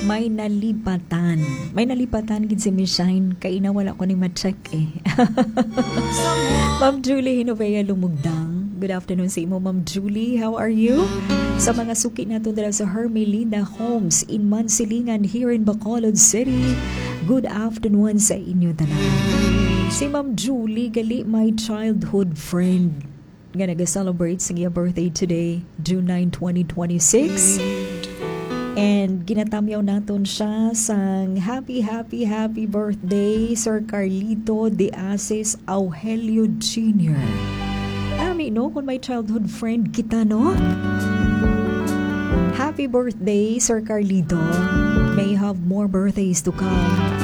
May nalipatan. May nalipatan gid si Miss Shine. Kay na wala ko ni ma-check eh. Ma'am Julie Hinovea Lumugdang. Good afternoon sa imo, Ma'am Julie. How are you? Sa mga suki nato dala sa Hermelinda Homes in Mansilingan here in Bacolod City. Good afternoon sa inyo tanan. Si Ma'am Julie gali my childhood friend nga nag-celebrate sa iya birthday today, June 9, 2026. And ginatamyaw naton siya sang happy birthday Sir Carlito De Aces Auhelio Jr. Ami no, kung may childhood friend kita no? Happy birthday Sir Carlito. May have more birthdays to come.